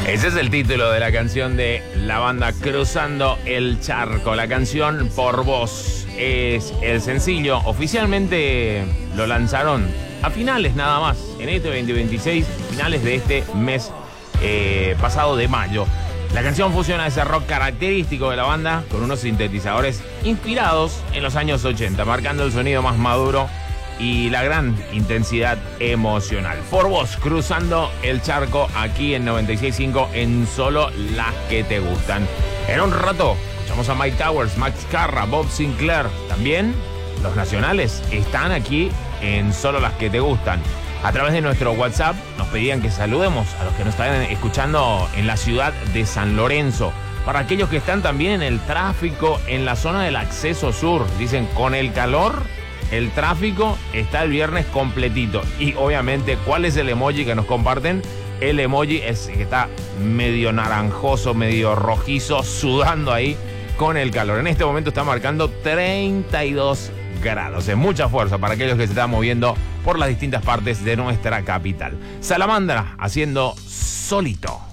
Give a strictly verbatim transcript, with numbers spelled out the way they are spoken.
Ese es el título de la canción de la banda Cruzando el Charco. La canción Por Vos es el sencillo. Oficialmente lo lanzaron a finales nada más, en este veinte veintiséis, finales de este mes eh, pasado de mayo. La canción fusiona ese rock característico de la banda con unos sintetizadores inspirados en los años ochenta, marcando el sonido más maduro y la gran intensidad emocional. Por Vos, Cruzando el Charco, aquí en noventa y seis punto cinco, en Solo las que te gustan. En un rato escuchamos a Mike Towers, Max Carra, Bob Sinclair. También los nacionales están aquí en Solo las que te gustan. A través de nuestro WhatsApp nos pedían que saludemos a los que nos están escuchando en la ciudad de San Lorenzo. Para aquellos que están también en el tráfico en la zona del acceso sur. Dicen, con el calor, el tráfico está el viernes completito. Y obviamente, ¿cuál es el emoji que nos comparten? El emoji es que está medio naranjoso, medio rojizo, sudando ahí con el calor. En este momento está marcando treinta y dos grados. Es mucha fuerza para aquellos que se están moviendo por las distintas partes de nuestra capital. Salamandra haciendo Solito.